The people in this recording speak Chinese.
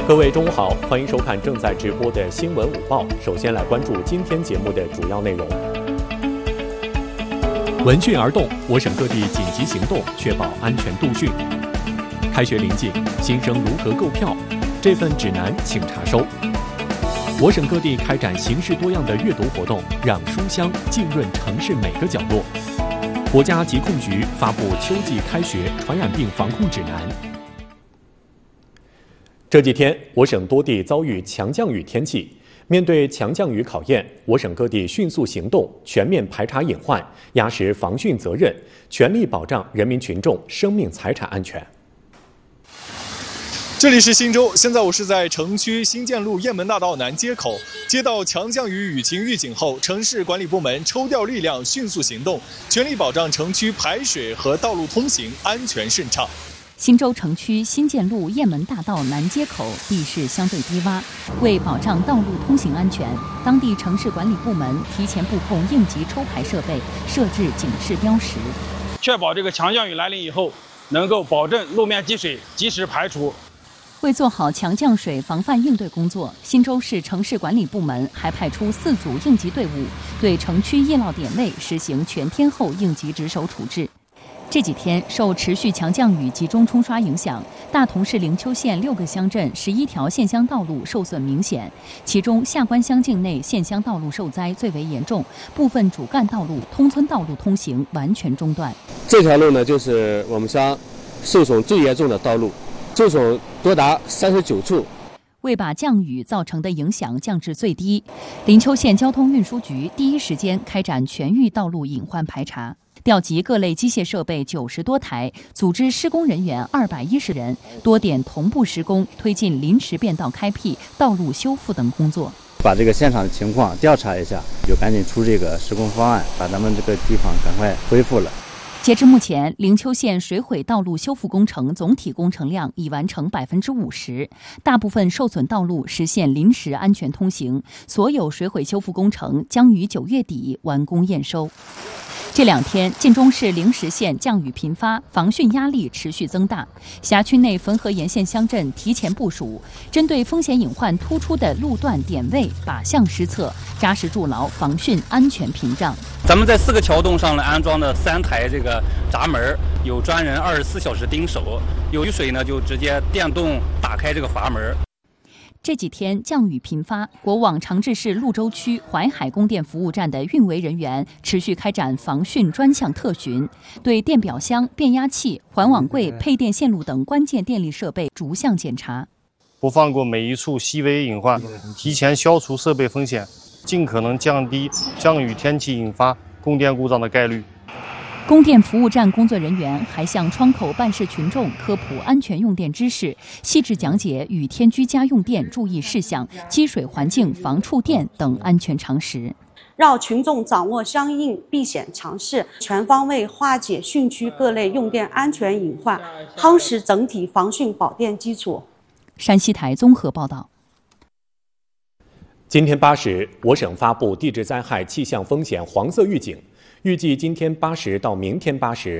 各位中午好，欢迎收看正在直播的新闻午报。首先来关注今天节目的主要内容。闻讯而动，我省各地紧急行动，确保安全度讯。开学临近，新生如何购票？这份指南请查收。我省各地开展形式多样的阅读活动，让书香浸润城市每个角落。国家疾控局发布秋季开学传染病防控指南。这几天，我省多地遭遇强降雨天气。面对强降雨考验，我省各地迅速行动，全面排查隐患，压实防汛责任，全力保障人民群众生命财产安全。 这里是忻州，现在我是在城区新建路雁门大道南街口。接到强降雨雨情预警后，城市管理部门抽调力量，迅速行动，全力保障城区排水和道路通行安全顺畅。 忻州城区新建路雁门大道南街口地势相对低洼，为保障道路通行安全，当地城市管理部门提前布控应急抽排设备，设置警示标识， 确保这个强降雨来临以后，能够保证路面积水及时排除。 为做好强降水防范应对工作，忻州市城市管理部门还派出4组应急队伍，对城区易涝点位实行全天候应急值守处置。这几天受持续强降雨集中冲刷影响，大同市灵丘县6个乡镇11条县乡道路受损明显，其中下关乡境内县乡道路受灾最为严重，部分主干道路、通村道路通行完全中断。 这条路呢，就是我们乡受损最严重的道路，受损多达39处。 为把降雨造成的影响降至最低，灵丘县交通运输局第一时间开展全域道路隐患排查，调集各类机械设备90多台，组织施工人员210人，多点同步施工，推进临时变道开辟、道路修复等工作。 把这个现场的情况调查一下，就赶紧出这个施工方案，把咱们这个地方赶快恢复了。 截至目前，灵丘县水毁道路修复工程总体工程量已完成50%，大部分受损道路实现临时安全通行，所有水毁修复工程将于9月底完工验收。这2天，晋中市灵石县降雨频发，防汛压力持续增大。辖区内汾河沿线乡镇提前部署，针对风险隐患突出的路段点位，靶向施策，扎实筑牢防汛安全屏障。 咱们在4个桥洞上呢安装了3台这个闸门，有专人24小时盯守，有雨水呢就直接电动打开这个阀门。 这几天降雨频发，国网长治市潞州区淮海供电服务站的运维人员持续开展防汛专项特巡，对电表箱、变压器、环网柜、配电线路等关键电力设备逐项检查， 不放过每一处细微隐患，提前消除设备风险，尽可能降低降雨天气引发供电故障的概率。 供电服务站工作人员还向窗口办事群众科普安全用电知识，细致讲解雨天居家用电注意事项、积水环境防触电等安全常识， 让群众掌握相应避险常识，全方位化解汛区各类用电安全隐患，夯实整体防汛保电基础。 山西台综合报道。 今天8时，我省发布地质灾害气象风险黄色预警。预计今天8时到明天8时，